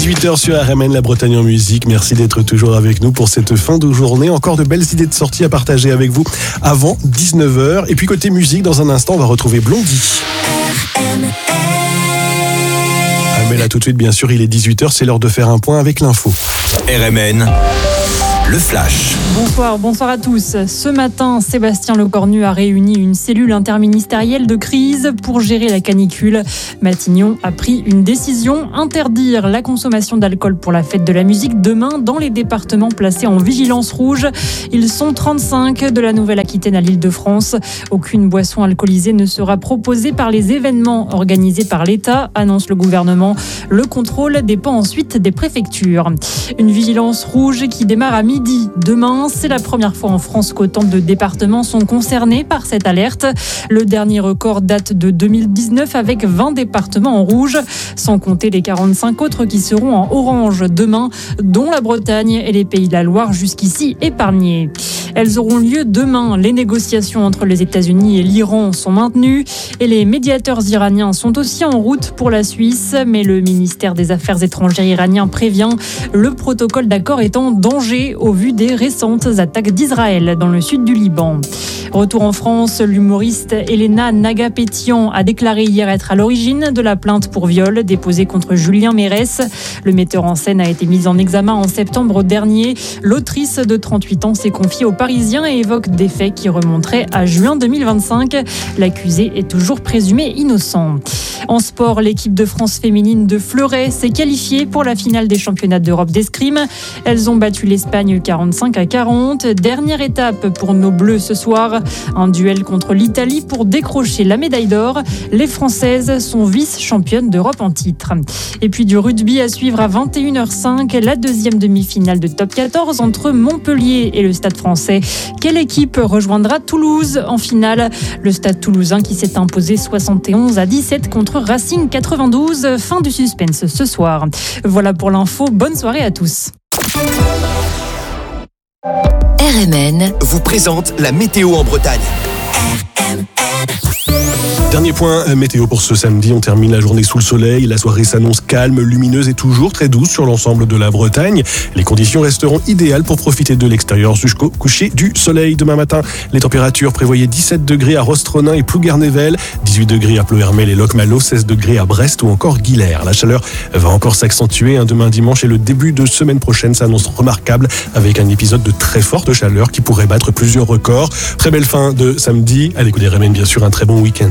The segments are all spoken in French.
18h sur RMN, la Bretagne en musique. Merci d'être toujours avec nous pour cette fin de journée. Encore de belles idées de sortie à partager avec vous avant 19h. Et puis côté musique, dans un instant, on va retrouver Blondie. Mais là tout de suite, bien sûr, il est 18h, c'est l'heure de faire un point avec l'info. RMN, le flash. Bonsoir à tous. Ce matin, Sébastien Lecornu a réuni une cellule interministérielle de crise pour gérer la canicule. Matignon a pris une décision, interdire la consommation d'alcool pour la fête de la musique demain dans les départements placés en vigilance rouge. Ils sont 35 de la Nouvelle-Aquitaine à l'Île-de-France. Aucune boisson alcoolisée ne sera proposée par les événements organisés par l'État, annonce le gouvernement. Le contrôle dépend ensuite des préfectures. Une vigilance rouge qui démarre à midi demain. C'est la première fois en France qu'autant de départements sont concernés par cette alerte. Le dernier record date de 2019 avec 20 départements en rouge, sans compter les 45 autres qui seront en orange demain, dont la Bretagne et les Pays de la Loire jusqu'ici épargnés. Elles auront lieu demain. Les négociations entre les États-Unis et l'Iran sont maintenues et les médiateurs iraniens sont aussi en route pour la Suisse. Mais le ministère des Affaires étrangères iranien prévient, le protocole d'accord est en danger au vu des récentes attaques d'Israël dans le sud du Liban. Retour en France, l'humoriste Elena Nagapetian a déclaré hier être à l'origine de la plainte pour viol déposée contre Julien Mérès. Le metteur en scène a été mis en examen en septembre dernier. L'autrice de 38 ans s'est confiée aux Parisiens et évoque des faits qui remonteraient à juin 2025. L'accusé est toujours présumé innocent. En sport, l'équipe de France féminine de fleuret s'est qualifiée pour la finale des championnats d'Europe d'escrime. Elles ont battu l'Espagne 45-40. Dernière étape pour nos Bleus ce soir. Un duel contre l'Italie pour décrocher la médaille d'or. Les Françaises sont vice-championnes d'Europe en titre. Et puis du rugby à suivre à 21h05, la deuxième demi-finale de Top 14 entre Montpellier et le Stade Français. Quelle équipe rejoindra Toulouse en finale? Le Stade Toulousain qui s'est imposé 71-17 contre Racing 92. Fin du suspense ce soir. Voilà pour l'info. Bonne soirée à tous. RMN vous présente la météo en Bretagne. Dernier point météo pour ce samedi, on termine la journée sous le soleil. La soirée s'annonce calme, lumineuse et toujours très douce sur l'ensemble de la Bretagne. Les conditions resteront idéales pour profiter de l'extérieur jusqu'au coucher du soleil. Demain matin, les températures prévoyaient 17 degrés à Rostronin et Plougarnével, 18 degrés à Plohermel et Locmalo, 16 degrés à Brest ou encore Guilherme. La chaleur va encore s'accentuer demain dimanche et le début de semaine prochaine s'annonce remarquable avec un épisode de très forte chaleur qui pourrait battre plusieurs records. Très belle fin de samedi. À l'écoute des RMN, bien sûr, un très bon week-end.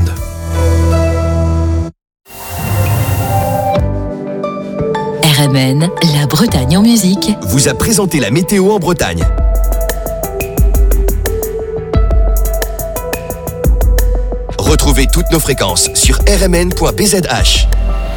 RMN, la Bretagne en musique, vous a présenté la météo en Bretagne. Retrouvez toutes nos fréquences sur rmn.bzh.